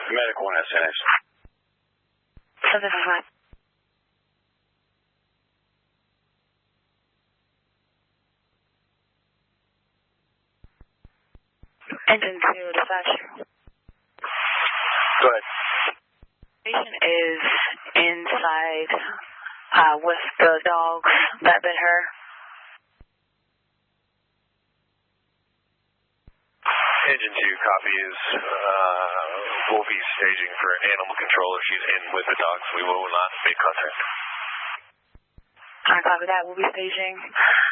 Medical 1 SNS. 755. Engine 2, dispatch. Go ahead. Patient is inside with the dogs that bit her. Engine 2 copies. We'll be staging for an animal control if she's in with the dogs. We will not make contact. I copy that. We'll be staging.